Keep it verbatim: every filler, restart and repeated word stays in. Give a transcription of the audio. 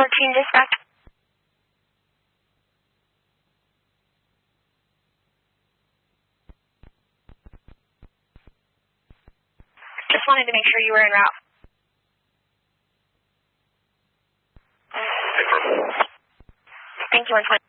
fourteen dispatch. Just wanted to make sure you were en route. Thank you, one twenty.